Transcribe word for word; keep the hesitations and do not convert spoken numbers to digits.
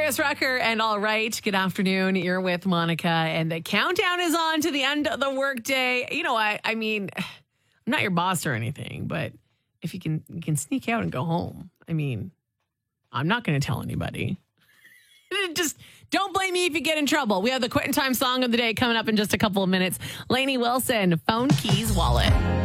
Darius Rucker and All Right. Good afternoon. You're with Monica, and the countdown is on to the end of the workday. You know what? I mean, I'm not your boss or anything, but if you can, you can sneak out and go home. I mean, I'm not going to tell anybody. Just don't blame me if you get in trouble. We have the Quitting Time song of the day coming up in just a couple of minutes. Lainey Wilson, Phone Keys Wallet.